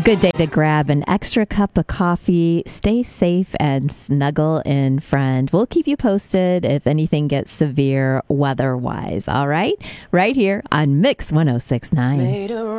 Good day to grab an extra cup of coffee, stay safe, and snuggle in, friend. We'll keep you posted if anything gets severe weather-wise, all right? Right here on Mix 106.9.